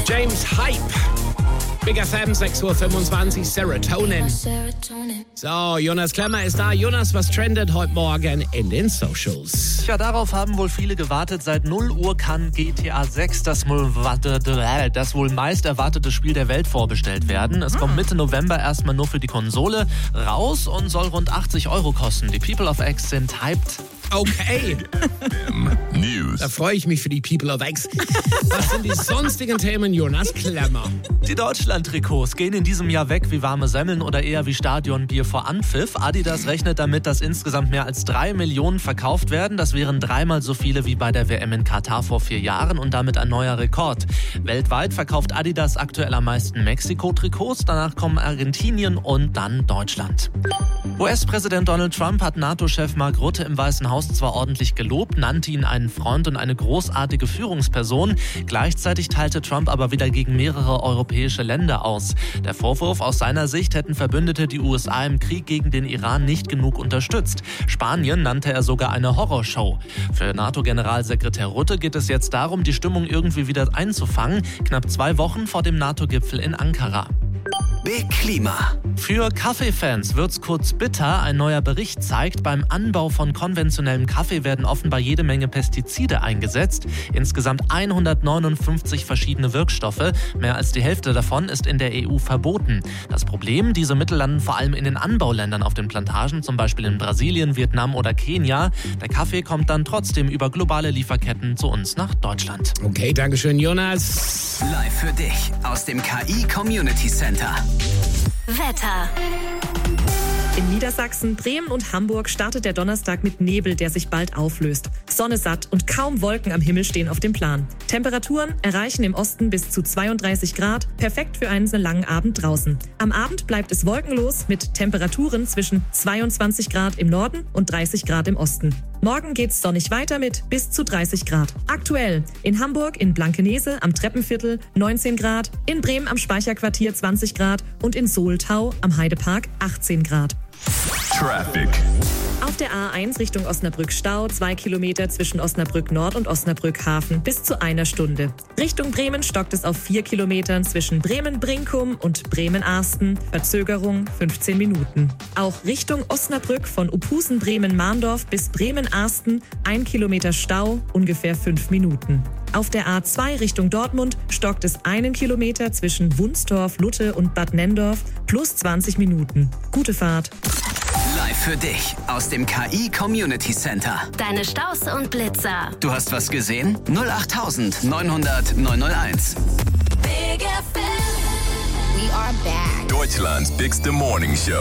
James Hype. Big FM 6.25 Uhr, Serotonin. So, Jonas Klemmer ist da. Jonas, was trendet heute Morgen in den Socials? Ja, darauf haben wohl viele gewartet. Seit 0 Uhr kann GTA 6, das wohl meist erwartete Spiel der Welt, vorbestellt werden. Es kommt Mitte November erstmal nur für die Konsole raus und soll rund 80 € kosten. Die People of X sind hyped. Okay. News. Da freue ich mich für die People of X. Was sind die sonstigen Themen, Jonas Klemmer? Die Deutschland-Trikots gehen in diesem Jahr weg wie warme Semmeln oder eher wie Stadionbier vor Anpfiff. Adidas rechnet damit, dass insgesamt mehr als 3 Millionen verkauft werden. Das wären 3-mal so viele wie bei der WM in Katar vor 4 Jahren und damit ein neuer Rekord. Weltweit verkauft Adidas aktuell am meisten Mexiko-Trikots. Danach kommen Argentinien und dann Deutschland. US-Präsident Donald Trump hat NATO-Chef Mark Rutte im Weißen Haus zwar ordentlich gelobt, nannte ihn einen Freund und eine großartige Führungsperson. Gleichzeitig teilte Trump aber wieder gegen mehrere europäische Länder aus. Der Vorwurf: aus seiner Sicht hätten Verbündete die USA im Krieg gegen den Iran nicht genug unterstützt. Spanien nannte er sogar eine Horrorshow. Für NATO-Generalsekretär Rutte geht es jetzt darum, die Stimmung irgendwie wieder einzufangen, knapp 2 Wochen vor dem NATO-Gipfel in Ankara. Big Klima. Für Kaffeefans wird's kurz bitter. Ein neuer Bericht zeigt, beim Anbau von konventionellem Kaffee werden offenbar jede Menge Pestizide eingesetzt. Insgesamt 159 verschiedene Wirkstoffe. Mehr als die Hälfte davon ist in der EU verboten. Das Problem: diese Mittel landen vor allem in den Anbauländern auf den Plantagen, zum Beispiel in Brasilien, Vietnam oder Kenia. Der Kaffee kommt dann trotzdem über globale Lieferketten zu uns nach Deutschland. Okay, dankeschön, Jonas. Live für dich aus dem KI Community Center. Wetter. In Niedersachsen, Bremen und Hamburg startet der Donnerstag mit Nebel, der sich bald auflöst. Sonne satt und kaum Wolken am Himmel stehen auf dem Plan. Temperaturen erreichen im Osten bis zu 32 Grad, perfekt für einen langen Abend draußen. Am Abend bleibt es wolkenlos mit Temperaturen zwischen 22 Grad im Norden und 30 Grad im Osten. Morgen geht's sonnig weiter mit bis zu 30 Grad. Aktuell in Hamburg in Blankenese am Treppenviertel 19 Grad, in Bremen am Speicherquartier 20 Grad und in Soltau am Heidepark 18 Grad. Traffic. Auf der A1 Richtung Osnabrück Stau, 2 Kilometer zwischen Osnabrück Nord und Osnabrück Hafen bis zu 1 Stunde. Richtung Bremen stockt es auf 4 Kilometern zwischen Bremen-Brinkum und Bremen-Arsten, Verzögerung 15 Minuten. Auch Richtung Osnabrück von Uphusen-Bremen-Mahndorf bis Bremen-Arsten 1 Kilometer Stau, ungefähr 5 Minuten. Auf der A2 Richtung Dortmund stockt es 1 Kilometer zwischen Wunstorf, Lutte und Bad Nendorf plus 20 Minuten. Gute Fahrt. Live für dich aus dem KI Community Center. Deine Staus und Blitzer. Du hast was gesehen? 08000 900 901. Big FM. We are back. Deutschland's bigste Morning Show.